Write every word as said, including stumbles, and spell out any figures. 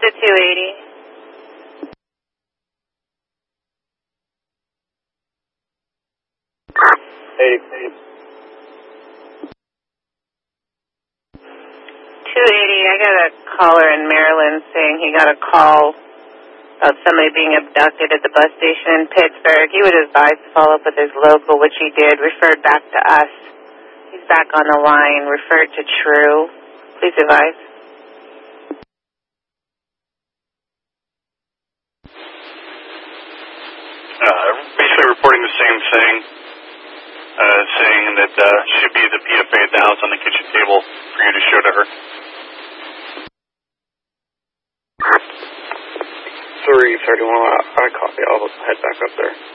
to two eighty. eighty. two eighty, I got a caller in Maryland saying he got a call about somebody being abducted at the bus station in Pittsburgh. He would advise to follow up with his local, which he did, referred back to us. He's back on the line, referred to True. Please advise. Uh, basically reporting the same thing, uh, saying that uh, should be the P F A at the house on the kitchen table for you to show to her. three thirty-one, I copy. I'll head back up there.